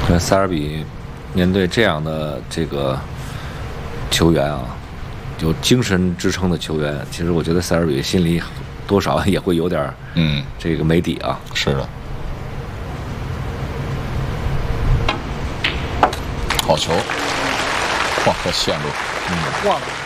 塞尔比面对这样的这个球员啊，有精神支撑的球员，其实我觉得塞尔比心里多少也会有点这个没底啊。 是的，好球，哇，这线路， 忘了。